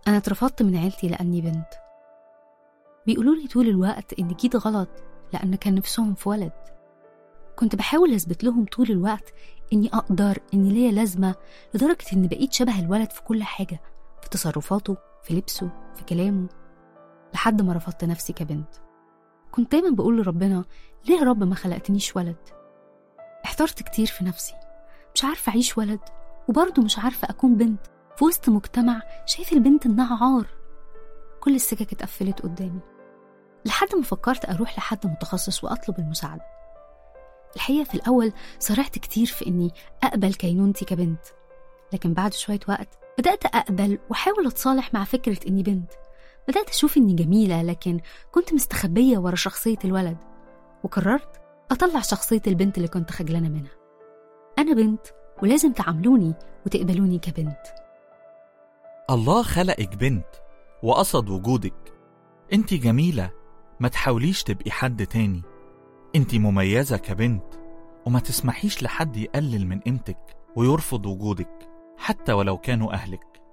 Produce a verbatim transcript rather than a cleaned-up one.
أنا اترفضت من عيلتي لأني بنت. بيقولوا لي طول الوقت إني جيت غلط لأن كان نفسهم في ولد. كنت بحاول أثبت لهم طول الوقت إني أقدر، إني ليا لازمة، لدرجة إني بقيت شبه الولد في كل حاجة، في تصرفاته، في لبسه، في كلامه، لحد ما رفضت نفسي كبنت. كنت دايما بقول لربنا: ليه يا رب ما خلقتنيش ولد؟ احترت كتير في نفسي، مش عارفة أعيش ولد وبرضه مش عارفة أكون بنت في وسط مجتمع شايف البنت إنها عار. كل السكك اتقفلت قدامي، لحد ما فكرت أروح لحد متخصص وأطلب المساعدة. الحقيقة في الأول صرعت كتير في إني أقبل كينونتي كبنت، لكن بعد شوية وقت بدأت أقبل وحاول أتصالح مع فكرة إني بنت. بدأت أشوف إني جميلة، لكن كنت مستخبية ورا شخصية الولد، وقررت أطلع شخصية البنت اللي كنت خجلانة منها. أنا بنت ولازم تعاملوني وتقبلوني كبنت. الله خلقك بنت وقصد وجودك. انت جميلة، ما تحاوليش تبقي حد تاني. انت مميزة كبنت، وما تسمحيش لحد يقلل من قيمتك ويرفض وجودك حتى ولو كانوا أهلك.